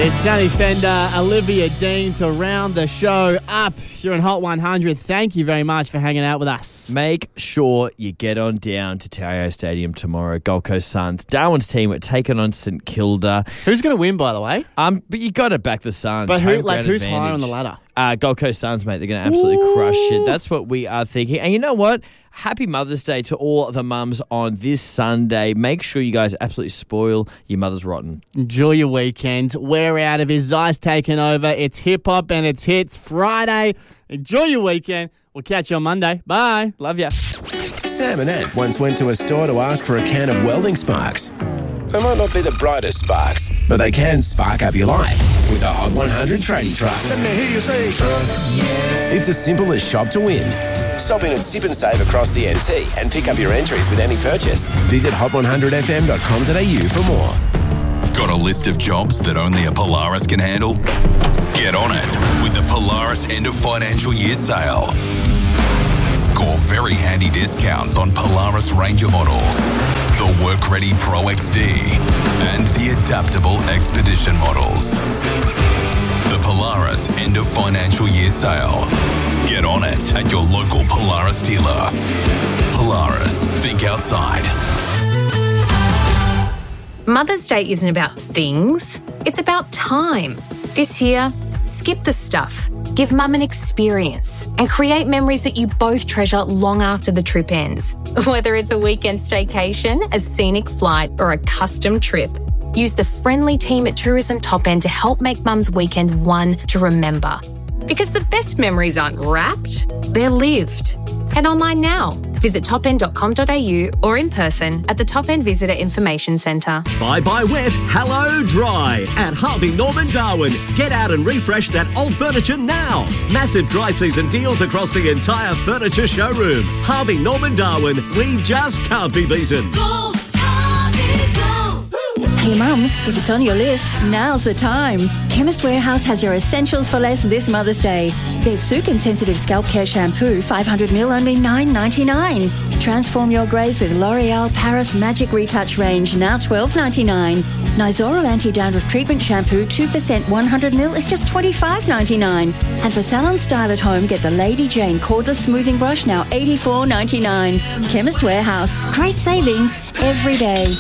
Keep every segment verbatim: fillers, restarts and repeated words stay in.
It's Sonny Fender, Olivia Dean to round the show up. You're in Hot one hundred. Thank you very much for hanging out with us. Make sure you get on down to Tario Stadium tomorrow. Gold Coast Suns. Darwin's team are taking on St Kilda. Who's going to win, by the way? Um, but you got to back the Suns. But who, Home like, ground who's advantage. higher on the ladder? Uh, Gold Coast Suns, mate. They're going to absolutely Ooh. crush it. That's what we are thinking. And you know what? Happy Mother's Day to all the mums on this Sunday. Make sure you guys absolutely spoil your mother's rotten. Enjoy your weekend. We're out of here. Zai's taking over. It's hip-hop and it's hits Friday. Enjoy your weekend. We'll catch you on Monday. Bye. Love ya. Sam and Ant once went to a store to ask for a can of welding sparks. They might not be the brightest sparks, but they can spark up your life with a Hot one hundred tradie truck. Let me hear you say truck, yeah. It's as simple as shop to win. Stop in at Sip and Save across the N T and pick up your entries with any purchase. Visit hot one hundred f m dot com dot a u for more. Got a list of jobs that only a Polaris can handle? Get on it with the Polaris End of Financial Year Sale. Score very handy discounts on Polaris Ranger models, the Work-Ready Pro X D, and the Adaptable Expedition models. The Polaris End of Financial Year Sale. Get on it at your local Polaris dealer. Polaris, think outside. Mother's Day isn't about things, it's about time. This year, skip the stuff. Give Mum an experience and create memories that you both treasure long after the trip ends. Whether it's a weekend staycation, a scenic flight, or a custom trip, use the friendly team at Tourism Top End to help make Mum's weekend one to remember. Because the best memories aren't wrapped, they're lived. Head online now. Visit top end dot com dot a u or in person at the Top End Visitor Information Centre. Bye bye wet, hello dry at Harvey Norman Darwin. Get out and refresh that old furniture now. Massive dry season deals across the entire furniture showroom. Harvey Norman Darwin, we just can't be beaten. Go, Harvey, go. Hey mums, if it's on your list, now's the time. Chemist Warehouse has your essentials for less this Mother's Day. There's Sukin Sensitive Scalp Care Shampoo, five hundred milliliters, only nine ninety-nine. Transform your greys with L'Oreal Paris Magic Retouch range, now twelve ninety-nine. Nizoral Anti-Dandruff Treatment Shampoo, two percent one hundred milliliters is just twenty-five ninety-nine. And for salon style at home, get the Lady Jane Cordless Smoothing Brush, now eighty-four ninety-nine. Chemist Warehouse, great savings every day.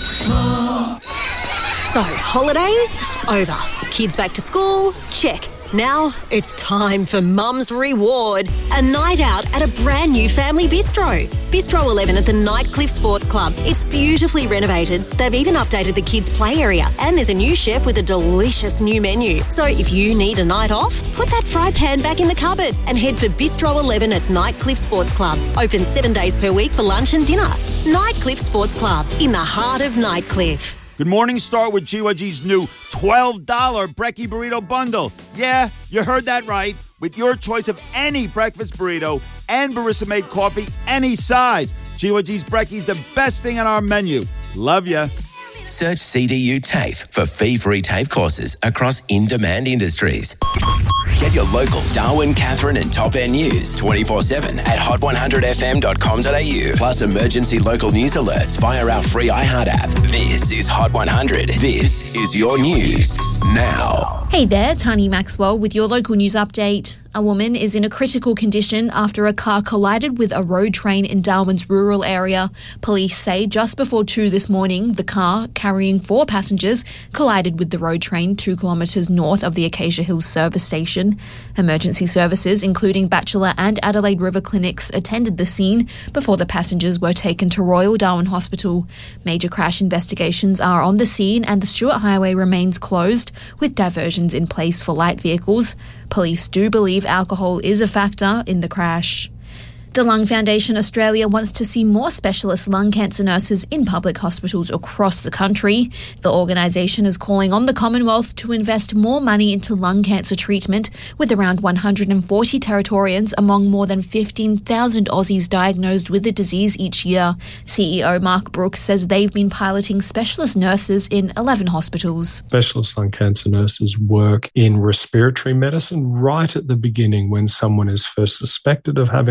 So, holidays? Over. Kids back to school? Check. Now it's time for Mum's Reward, a night out at a brand new family bistro. Bistro eleven at the Nightcliff Sports Club. It's beautifully renovated. They've even updated the kids' play area, and there's a new chef with a delicious new menu. So if you need a night off, put that fry pan back in the cupboard and head for Bistro eleven at Nightcliff Sports Club. Open seven days per week for lunch and dinner. Nightcliff Sports Club, in the heart of Nightcliff. Good morning, start with G Y G's new twelve dollars Brekkie Burrito Bundle. Yeah, you heard that right. With your choice of any breakfast burrito and barista-made coffee, any size. G Y G's Brekkie's the best thing on our menu. Love ya. Search C D U TAFE for fee-free TAFE courses across in-demand industries. Get your local Darwin, Catherine and Top End news twenty-four seven at hot one hundred f m dot com dot a u. Plus emergency local news alerts via our free iHeart app. This is Hot one hundred. This is your news now. Hey there, Tani Maxwell with your local news update. A woman is in a critical condition after a car collided with a road train in Darwin's rural area. Police say just before two this morning, the car, carrying four passengers, collided with the road train two kilometres north of the Acacia Hills service station. Emergency services, including Batchelor and Adelaide River clinics, attended the scene before the passengers were taken to Royal Darwin Hospital. Major crash investigations are on the scene and the Stewart Highway remains closed, with diversions in place for light vehicles. Police do believe alcohol is a factor in the crash. The Lung Foundation Australia wants to see more specialist lung cancer nurses in public hospitals across the country. The organisation is calling on the Commonwealth to invest more money into lung cancer treatment, with around one hundred forty Territorians among more than fifteen thousand Aussies diagnosed with the disease each year. C E O Mark Brooks says they've been piloting specialist nurses in eleven hospitals. Specialist lung cancer nurses work in respiratory medicine right at the beginning when someone is first suspected of having lung cancer.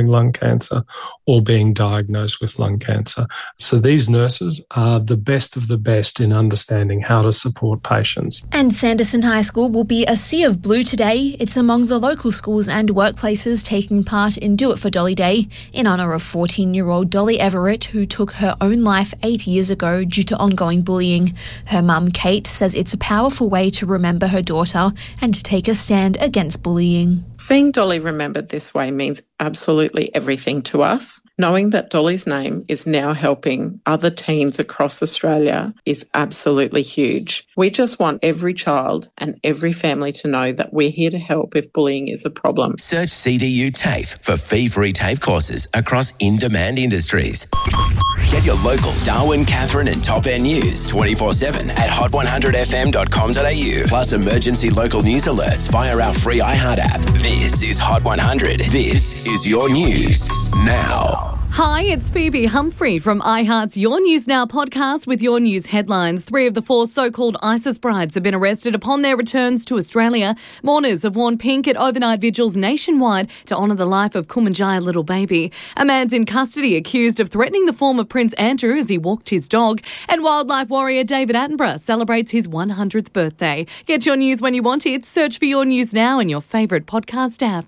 cancer or being diagnosed with lung cancer. So these nurses are the best of the best in understanding how to support patients. And Sanderson High School will be a sea of blue today. It's among the local schools and workplaces taking part in Do It for Dolly Day in honour of fourteen-year-old Dolly Everett, who took her own life eight years ago due to ongoing bullying. Her mum, Kate, says it's a powerful way to remember her daughter and to take a stand against bullying. Seeing Dolly remembered this way means absolutely everything to us. Knowing that Dolly's name is now helping other teens across Australia is absolutely huge. We just want every child and every family to know that we're here to help if bullying is a problem. Search C D U TAFE for fee-free TAFE courses across in-demand industries. Get your local Darwin, Catherine and Top End news twenty-four seven at hot one hundred f m dot com dot a u. Plus emergency local news alerts via our free iHeart app. This is Hot one hundred. This is your news now. Hi, it's Phoebe Humphrey from iHeart's Your News Now podcast with your news headlines. Three of the four so-called ISIS brides have been arrested upon their returns to Australia. Mourners have worn pink at overnight vigils nationwide to honour the life of Kumanjaya little baby. A man's in custody accused of threatening the former Prince Andrew as he walked his dog. And wildlife warrior David Attenborough celebrates his one hundredth birthday. Get your news when you want it. Search for Your News Now in your favourite podcast app.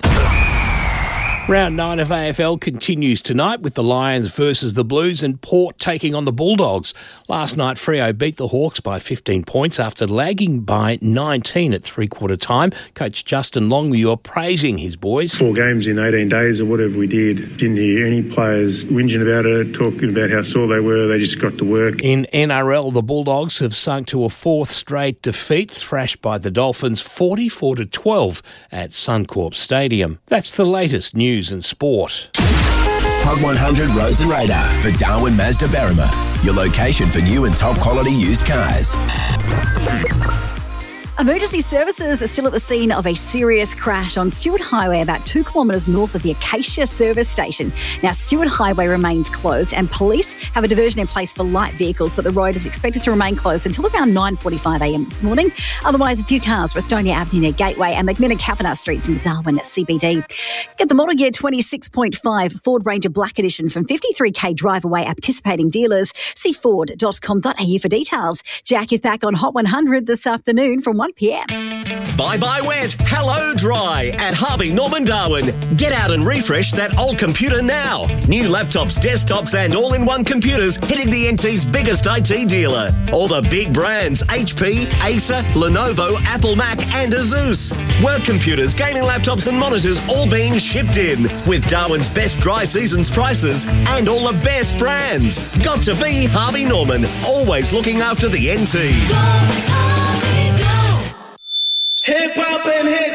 Round nine of A F L continues tonight with the Lions versus the Blues and Port taking on the Bulldogs. Last night, Freo beat the Hawks by fifteen points after lagging by nineteen at three-quarter time. Coach Justin Longmuir praising his boys. Four games in eighteen days or whatever we did. Didn't hear any players whinging about it, talking about how sore they were. They just got to work. In N R L, the Bulldogs have sunk to a fourth straight defeat, thrashed by the Dolphins forty-four to twelve at Suncorp Stadium. That's the latest news and sport. Hot one hundred Roads and Radar for Darwin Mazda Berrima, your location for new and top quality used cars. Emergency services are still at the scene of a serious crash on Stewart Highway, about two kilometres north of the Acacia service station. Now, Stewart Highway remains closed and police have a diversion in place for light vehicles, but the road is expected to remain closed until around nine forty-five a m this morning. Otherwise, a few cars, Westonia Avenue near Gateway and McMillan-Kavanagh Streets in the Darwin C B D. Get the model year twenty-six point five Ford Ranger Black Edition from fifty-three k drive away at participating dealers. See ford dot com dot a u for details. Jack is back on Hot one hundred this afternoon from one p m. Bye-bye wet, hello dry at Harvey Norman Darwin. Get out and refresh that old computer now. New laptops, desktops and all-in-one computers hitting the N T's biggest I T dealer. All the big brands, H P, Acer, Lenovo, Apple Mac and Asus. Work computers, gaming laptops and monitors all being shipped in with Darwin's best dry seasons prices and all the best brands. Got to be Harvey Norman, always looking after the N T. Hip hop and hits.